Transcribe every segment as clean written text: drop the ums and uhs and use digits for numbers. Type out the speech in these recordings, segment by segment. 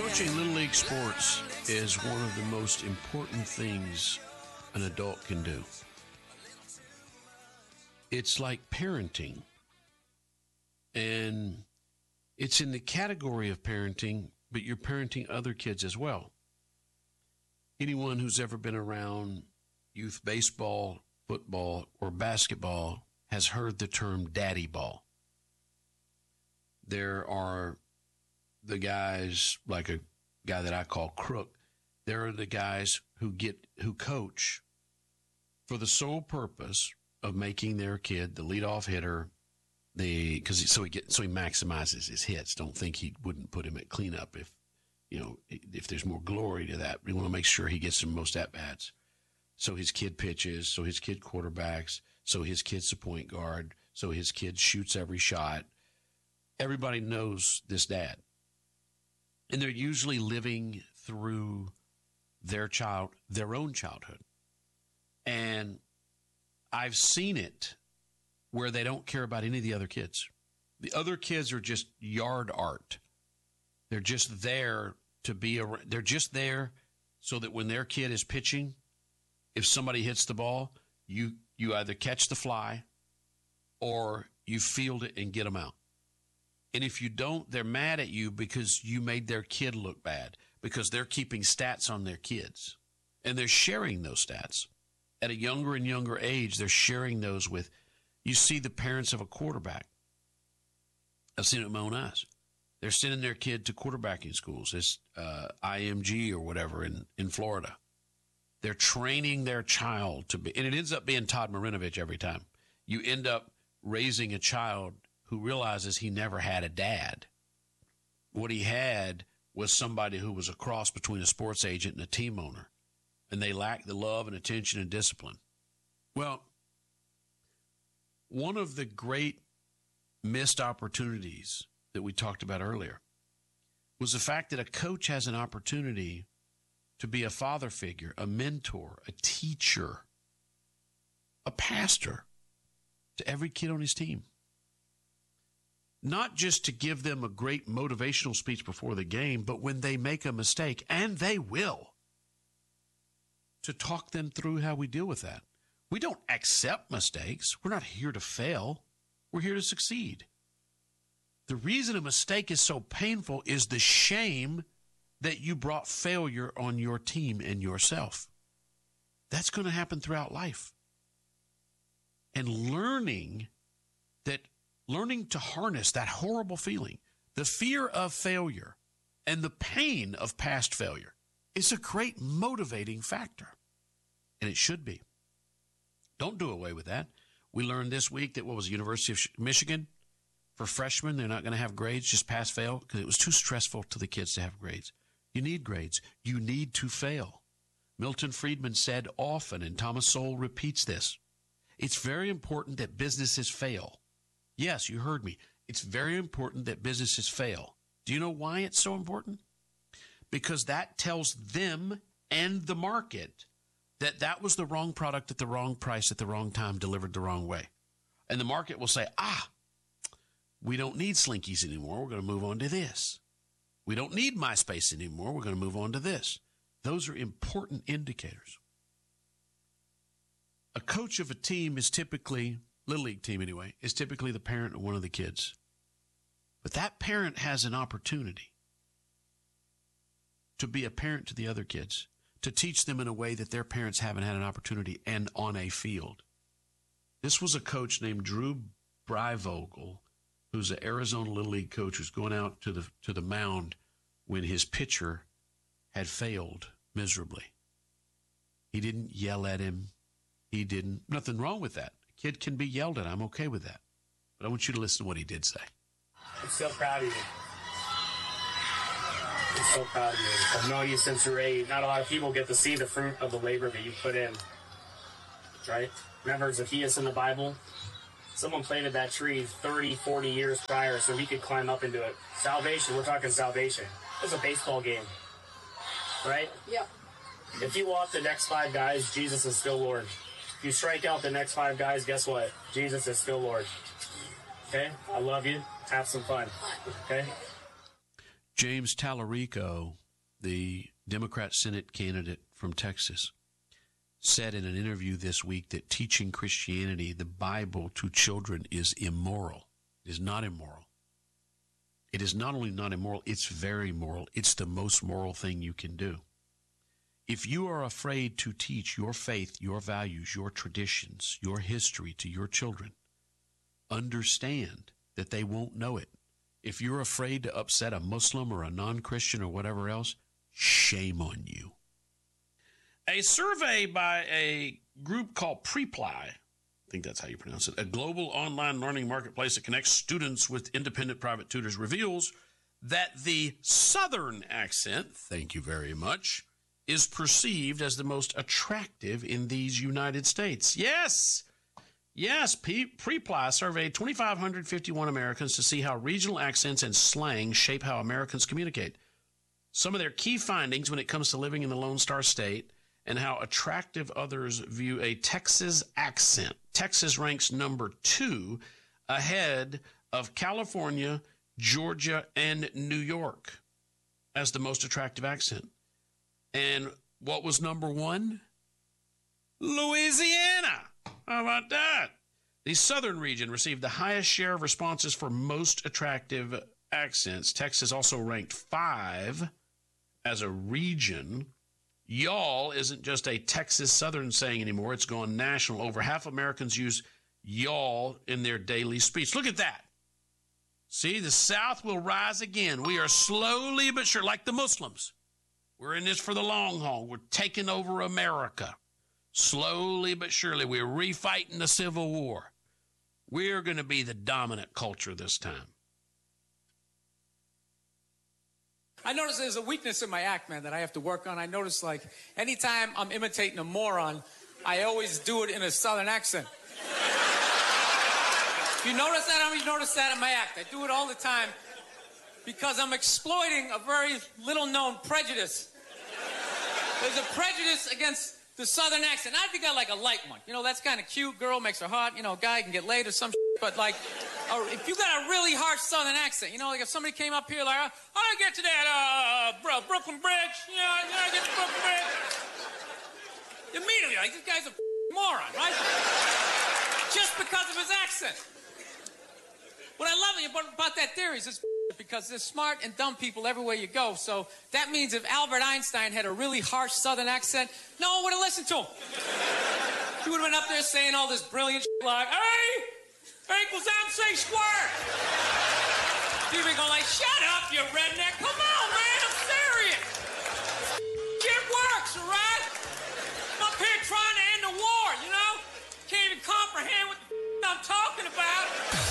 Coaching Little League sports is one of the most important things an adult can do. It's like parenting, and it's in the category of parenting, but you're parenting other kids as well. Anyone who's ever been around youth baseball, football, or basketball has heard the term daddy ball. There are the guys, like a guy that I call Crook. There are the guys who coach for the sole purpose of making their kid the leadoff hitter, so he maximizes his hits. Don't think he wouldn't put him at cleanup if there's more glory to that. We want to make sure he gets the most at bats. So his kid pitches, so his kid quarterbacks, so his kid's the point guard, so his kid shoots every shot. Everybody knows this dad. And they're usually living through their own childhood. And I've seen it where they don't care about any of the other kids. The other kids are just yard art. They're just there they're just there so that when their kid is pitching, if somebody hits the ball, you either catch the fly or you field it and get them out. And if you don't, they're mad at you because you made their kid look bad, because they're keeping stats on their kids. And they're sharing those stats. At a younger and younger age, they're sharing those with, you see the parents of a quarterback. I've seen it with my own eyes. They're sending their kid to quarterbacking schools, this IMG or whatever in Florida. They're training their child to be, and it ends up being Todd Marinovich every time. You end up raising a child who realizes he never had a dad. What he had was somebody who was a cross between a sports agent and a team owner, and they lacked the love and attention and discipline. Well, one of the great missed opportunities that we talked about earlier was the fact that a coach has an opportunity to be a father figure, a mentor, a teacher, a pastor to every kid on his team. Not just to give them a great motivational speech before the game, but when they make a mistake, and they will, to talk them through how we deal with that. We don't accept mistakes. We're not here to fail. We're here to succeed. The reason a mistake is so painful is the shame that you brought failure on your team and yourself. That's going to happen throughout life. And learning to harness that horrible feeling, the fear of failure and the pain of past failure, is a great motivating factor. And it should be. Don't do away with that. We learned this week that University of Michigan, for freshmen, they're not going to have grades, just pass, fail, because it was too stressful to the kids to have grades. You need grades. You need to fail. Milton Friedman said often, and Thomas Sowell repeats this, it's very important that businesses fail. Yes, you heard me. It's very important that businesses fail. Do you know why it's so important? Because that tells them and the market that was the wrong product at the wrong price at the wrong time, delivered the wrong way. And the market will say, we don't need Slinkies anymore. We're going to move on to this. We don't need MySpace anymore. We're going to move on to this. Those are important indicators. A coach of a team is typically, Little League team anyway, is typically the parent of one of the kids. But that parent has an opportunity to be a parent to the other kids, to teach them in a way that their parents haven't had an opportunity, and on a field. This was a coach named Drew Breivogel, who's an Arizona Little League coach, who's going out to the mound when his pitcher had failed miserably. He didn't yell at him. Nothing wrong with that. A kid can be yelled at. I'm okay with that. But I want you to listen to what he did say. I'm so proud of you. I'm so proud of you. I've known you since you were 8. Not a lot of people get to see the fruit of the labor that you put in. Right? Remember Zacchaeus in the Bible? Someone planted that tree 30, 40 years prior so he could climb up into it. Salvation, we're talking salvation. It's a baseball game. Right? Yeah. If you walk the next 5 guys, Jesus is still Lord. If you strike out the next 5 guys, guess what? Jesus is still Lord. Okay? I love you. Have some fun. Okay? James Tallarico, the Democrat Senate candidate from Texas, said in an interview this week that teaching Christianity, the Bible, to children is immoral. It is not immoral. It is not only not immoral, it's very moral. It's the most moral thing you can do. If you are afraid to teach your faith, your values, your traditions, your history to your children, understand that they won't know it. If you're afraid to upset a Muslim or a non-Christian or whatever else, shame on you. A survey by a group called Preply, I think that's how you pronounce it, a global online learning marketplace that connects students with independent private tutors, reveals that the Southern accent, thank you very much, is perceived as the most attractive in these United States. Yes, Preply surveyed 2,551 Americans to see how regional accents and slang shape how Americans communicate. Some of their key findings when it comes to living in the Lone Star State and how attractive others view a Texas accent. Texas ranks number 2 ahead of California, Georgia, and New York as the most attractive accent. And what was number 1? Louisiana. How about that? The Southern region received the highest share of responses for most attractive accents. Texas also ranked 5 as a region. Y'all isn't just a Texas Southern saying anymore. It's gone national. Over half Americans use y'all in their daily speech. Look at that. See, the South will rise again. We are slowly but sure, like the Muslims. We're in this for the long haul. We're taking over America. Slowly but surely, we're refighting the Civil War. We're going to be the dominant culture this time. I notice there's a weakness in my act, man, that I have to work on. I notice, like, anytime I'm imitating a moron, I always do it in a Southern accent. You notice that? I mean, you notice that in my act. I do it all the time because I'm exploiting a very little-known prejudice. There's a prejudice against the Southern accent. Now, if you got, like, a light one, you know, that's kind of cute. Girl makes her hot. You know, a guy can get laid or some shit. But, like, if you got a really harsh Southern accent, you know, like if somebody came up here like, how do I get to that Brooklyn Bridge? You know, I get to Brooklyn Bridge. Immediately, like, this guy's a moron, right? Just because of his accent. What I love about that theory is because there's smart and dumb people everywhere you go. So that means if Albert Einstein had a really harsh Southern accent, no one would have listened to him. He would have been up there saying all this brilliant shit like, hey! A equals MC squared. People go like, shut up, you redneck. Come on, man, I'm serious. Shit works, all right? I'm up here trying to end the war, you know? Can't even comprehend what the I'm talking about.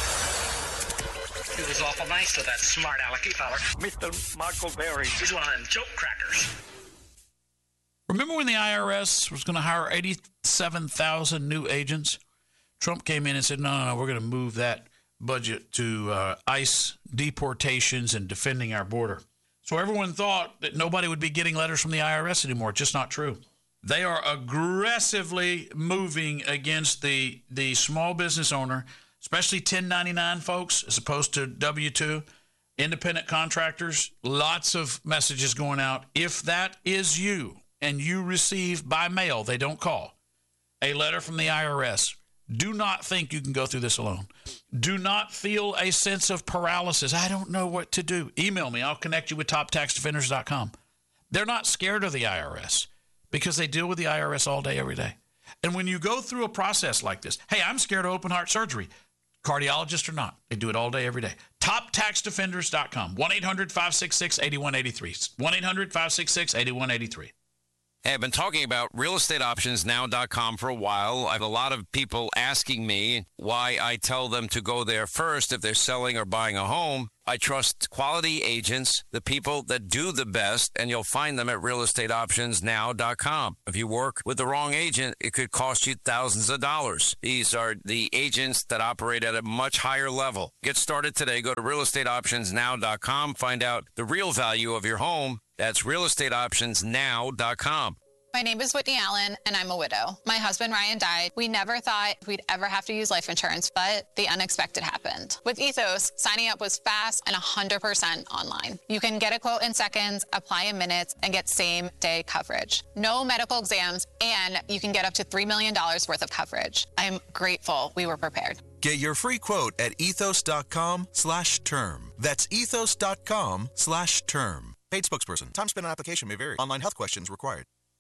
It was awful nice of that smart alecky feller. Mr. Marco Berry. He's one of them joke crackers. Remember when the IRS was going to hire 87,000 new agents? Trump came in and said, no, we're going to move that budget to ICE deportations and defending our border. So everyone thought that nobody would be getting letters from the IRS anymore. It's just not true. They are aggressively moving against the small business owner, especially 1099 folks, as opposed to W-2, independent contractors. Lots of messages going out. If that is you and you receive by mail, they don't call, a letter from the IRS, do not think you can go through this alone. Do not feel a sense of paralysis. I don't know what to do. Email me. I'll connect you with toptaxdefenders.com. They're not scared of the IRS because they deal with the IRS all day, every day. And when you go through a process like this, hey, I'm scared of open heart surgery. Cardiologist or not, they do it all day, every day. Toptaxdefenders.com. 1-800-566-8183. 1-800-566-8183. Hey, I've been talking about realestateoptionsnow.com for a while. I have a lot of people asking me why I tell them to go there first if they're selling or buying a home. I trust quality agents, the people that do the best, and you'll find them at realestateoptionsnow.com. If you work with the wrong agent, it could cost you thousands of dollars. These are the agents that operate at a much higher level. Get started today. Go to realestateoptionsnow.com. Find out the real value of your home. That's realestateoptionsnow.com. My name is Whitney Allen, and I'm a widow. My husband, Ryan, died. We never thought we'd ever have to use life insurance, but the unexpected happened. With Ethos, signing up was fast and 100% online. You can get a quote in seconds, apply in minutes, and get same-day coverage. No medical exams, and you can get up to $3 million worth of coverage. I'm grateful we were prepared. Get your free quote at ethos.com/term. That's ethos.com/term. Paid spokesperson. Time spent on application may vary. Online health questions required.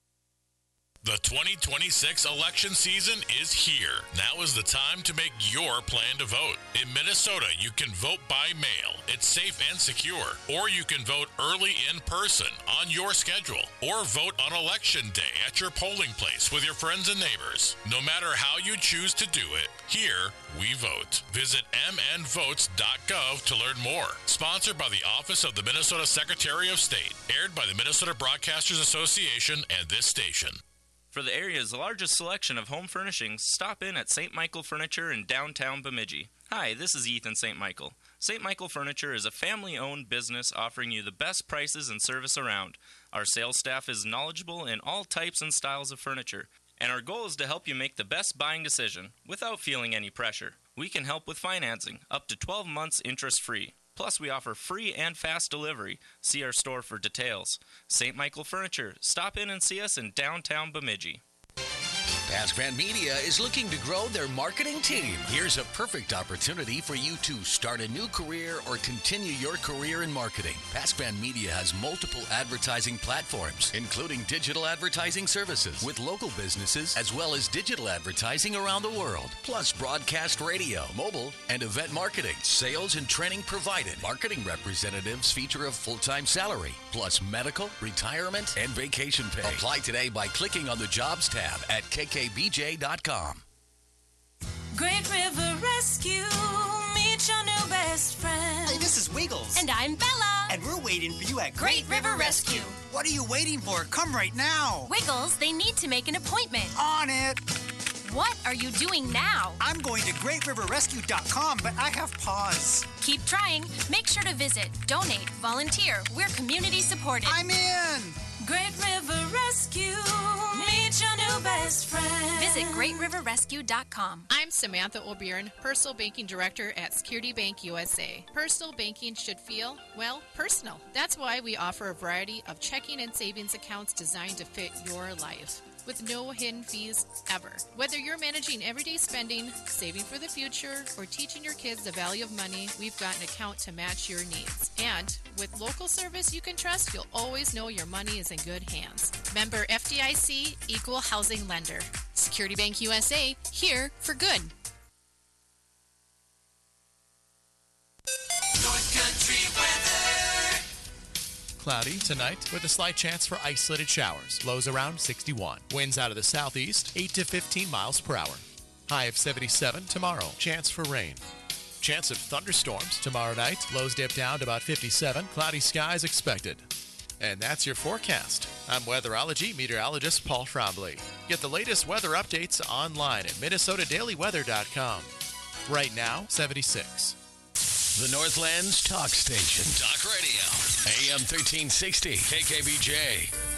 The 2026 election season is here. Now is the time to make your plan to vote. In Minnesota, you can vote by mail. It's safe and secure. Or you can vote early in person on your schedule. Or vote on election day at your polling place with your friends and neighbors. No matter how you choose to do it, here we vote. Visit mnvotes.gov to learn more. Sponsored by the Office of the Minnesota Secretary of State. Aired by the Minnesota Broadcasters Association and this station. For the area's largest selection of home furnishings, stop in at St. Michael Furniture in downtown Bemidji. Hi, this is Ethan St. Michael. St. Michael Furniture is a family-owned business offering you the best prices and service around. Our sales staff is knowledgeable in all types and styles of furniture, and our goal is to help you make the best buying decision without feeling any pressure. We can help with financing, up to 12 months interest-free. Plus, we offer free and fast delivery. See our store for details. St. Michael Furniture. Stop in and see us in downtown Bemidji. PaskVan Media is looking to grow their marketing team. Here's a perfect opportunity for you to start a new career or continue your career in marketing. PaskVan Media has multiple advertising platforms, including digital advertising services with local businesses, as well as digital advertising around the world, plus broadcast radio, mobile, and event marketing. Sales and training provided. Marketing representatives feature a full-time salary, plus medical, retirement, and vacation pay. Apply today by clicking on the Jobs tab at kkbj.com. Great River Rescue, meet your new best friend. Hey, this is Wiggles. And I'm Bella. And we're waiting for you at Great River Rescue. What are you waiting for? Come right now. Wiggles, they need to make an appointment. On it. What are you doing now? I'm going to greatriverrescue.com, but I have pause. Keep trying. Make sure to visit, donate, volunteer. We're community supported. I'm in. Great River Rescue, meet your new best friend. Visit greatriverrescue.com. I'm Samantha O'Byrne, Personal Banking Director at Security Bank USA. Personal banking should feel, well, personal. That's why we offer a variety of checking and savings accounts designed to fit your life, with no hidden fees ever. Whether you're managing everyday spending, saving for the future, or teaching your kids the value of money, we've got an account to match your needs. And with local service you can trust, you'll always know your money is in good hands. Member FDIC, Equal Housing Lender. Security Bank USA, here for good. North Country weather. Cloudy tonight with a slight chance for isolated showers. Lows around 61. Winds out of the southeast, 8 to 15 miles per hour. High of 77 tomorrow. Chance for rain. Chance of thunderstorms tomorrow night. Lows dip down to about 57. Cloudy skies expected. And that's your forecast. I'm weatherology meteorologist Paul Trombley. Get the latest weather updates online at minnesotadailyweather.com. Right now, 76. The Northland's talk station. Talk Radio. AM 1360. KKBJ.